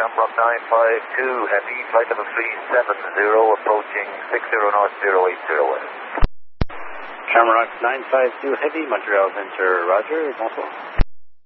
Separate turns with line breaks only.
Shamrock 952 Heavy, flight level 370, approaching 60 north 080 west.
Shamrock 952 Heavy, Montreal Center, roger, bonsoir.